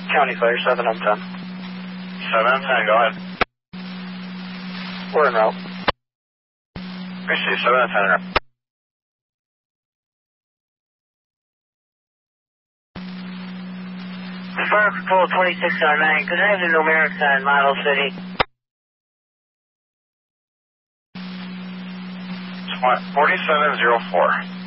County Fire, 7 on 10. 7 on 10, go ahead. We're en route. I see, 7 on 10 en route. Fire Control 2609, could I have the numerics on Model City? 4704.